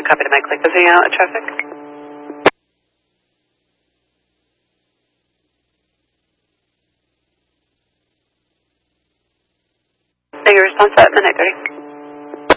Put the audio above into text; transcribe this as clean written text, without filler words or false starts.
copy to Mike. Like, is he out at traffic? So your response at midnight 30.